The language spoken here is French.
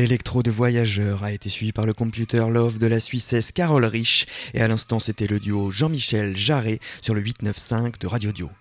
L'électro de Voyageur a été suivi par le Computer Love de la Suissesse Carole Rich et à l'instant c'était le duo Jean-Michel Jarret sur le 895 de Radio Dio.